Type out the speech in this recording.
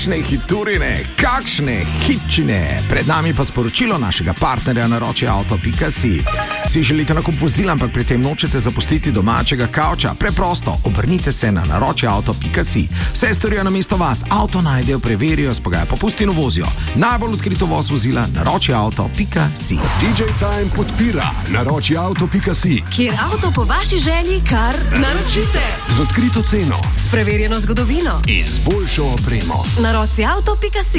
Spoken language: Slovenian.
Hiturine, kakšne hitčine. Pred nami pa sporočilo našega partnerja naročiauto.si. Si želite nakup vozila, ampak pri tem nočete zapustiti domačega kavča? Preprosto, obrnite se na naročiauto.si. Vse storijo namesto vas, avto najdejo, preverijo, spagajo popust in uvozijo. Najbolj odkrito voz vozila naročiauto.si. DJ Time podpira naročiauto.si, kjer avto po vaši želji kar naročite. z odkrito ceno S preverjeno zgodovino. in z boljšo opremo. naročiauto.si